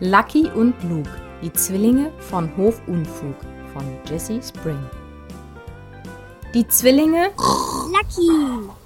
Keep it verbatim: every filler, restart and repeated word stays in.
Lucky und Luke, die Zwillinge von Hofunfug von Jessie Spring. Die Zwillinge Lucky